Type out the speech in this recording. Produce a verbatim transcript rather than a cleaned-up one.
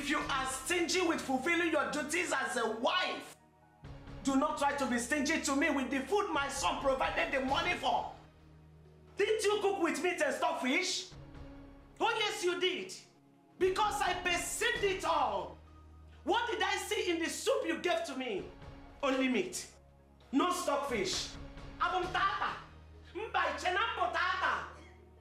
If you are stingy with fulfilling your duties as a wife, do not try to be stingy to me with the food my son provided the money for. Didn't you cook with meat and stockfish? Oh yes, you did. Because I perceived it all. What did I see in the soup you gave to me? Only meat. No stockfish. Abum tata. Mbai chenampo tata.